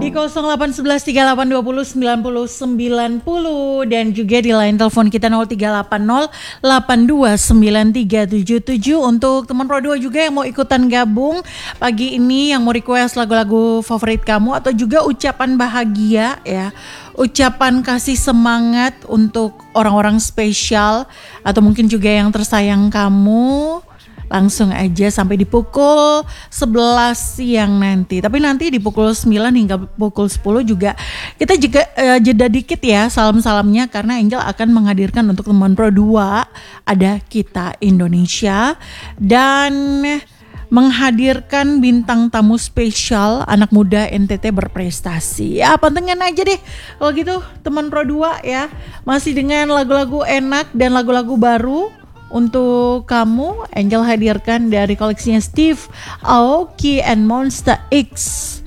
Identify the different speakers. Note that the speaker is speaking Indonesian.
Speaker 1: Di 081138209090 dan juga di line telepon kita 0380829377 untuk teman Pro 2 juga yang mau ikutan gabung pagi ini, yang mau request lagu-lagu favorit kamu atau juga ucapan bahagia ya. Ucapan kasih semangat untuk orang-orang spesial atau mungkin juga yang tersayang kamu. Langsung aja sampai di pukul 11 siang nanti. Tapi nanti di pukul 9 hingga pukul 10 juga kita juga jeda dikit ya salam-salamnya, karena Angel akan menghadirkan untuk teman Pro 2 ada Kita Indonesia dan menghadirkan bintang tamu spesial anak muda NTT berprestasi. Ya pantengin aja deh kalau gitu teman Pro 2 ya. Masih dengan lagu-lagu enak dan lagu-lagu baru untuk kamu, Angel hadirkan dari koleksinya Steve Aoki and Monster X.